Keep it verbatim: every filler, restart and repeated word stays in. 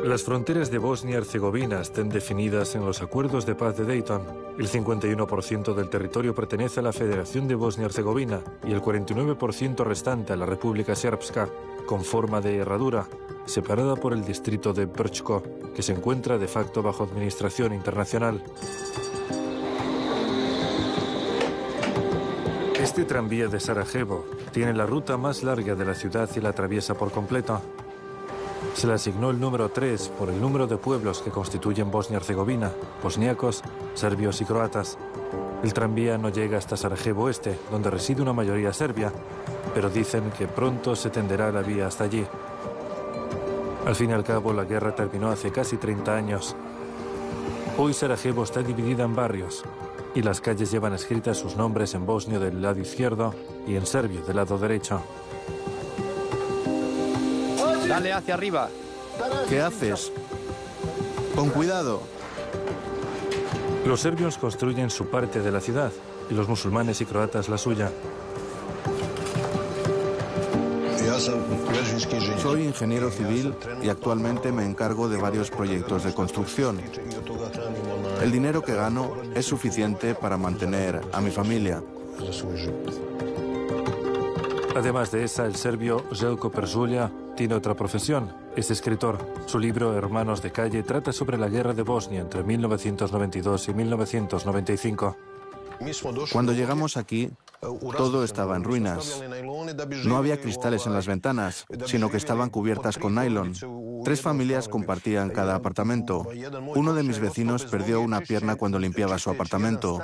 Las fronteras de Bosnia y Herzegovina están definidas en los acuerdos de paz de Dayton. El cincuenta y uno por ciento del territorio pertenece a la Federación de Bosnia y Herzegovina y el cuarenta y nueve por ciento restante a la República Srpska, con forma de herradura, separada por el distrito de Brčko, que se encuentra de facto bajo administración internacional. Este tranvía de Sarajevo tiene la ruta más larga de la ciudad y la atraviesa por completo. Se le asignó el número tres por el número de pueblos que constituyen Bosnia y Herzegovina, bosníacos, serbios y croatas. El tranvía no llega hasta Sarajevo Este, donde reside una mayoría serbia, pero dicen que pronto se tenderá la vía hasta allí. Al fin y al cabo, la guerra terminó hace casi treinta años. Hoy Sarajevo está dividida en barrios, y las calles llevan escritas sus nombres en bosnio del lado izquierdo y en serbio del lado derecho. Dale hacia arriba. ¿Qué haces? Con cuidado. Los serbios construyen su parte de la ciudad y los musulmanes y croatas la suya. Soy ingeniero civil y actualmente me encargo de varios proyectos de construcción. El dinero que gano es suficiente para mantener a mi familia. Además de esa, el serbio Željko Perzulja tiene otra profesión. Es escritor. Su libro Hermanos de calle trata sobre la guerra de Bosnia entre mil novecientos noventa y dos y mil novecientos noventa y cinco. Cuando llegamos aquí, todo estaba en ruinas. No había cristales en las ventanas, sino que estaban cubiertas con nylon. Tres familias compartían cada apartamento. Uno de mis vecinos perdió una pierna cuando limpiaba su apartamento.